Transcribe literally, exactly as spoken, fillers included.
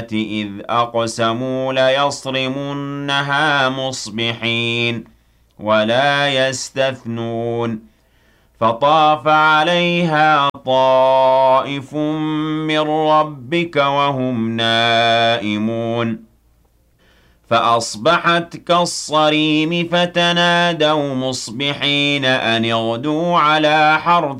إِذْ أَقْسَمُوا لَيَصْرِمُنَّهَا مُصْبِحِينَ وَلَا يَسْتَثْنُونَ فَطَافَ عَلَيْهَا طَائِفٌ مِّن رَّبِّكَ وَهُمْ نَائِمُونَ فَأَصْبَحَتْ كَالصَّرِيمِ فَتَنَادَوْا مُصْبِحِينَ أَنِ اغْدُوا عَلَىٰ حَرْثِكُمْ